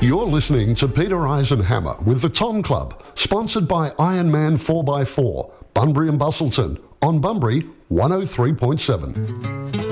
You're listening to Peter Eisenhammer with the Tom Club, sponsored by Ironman 4x4, Bunbury and Bustleton, on Bunbury 103.7.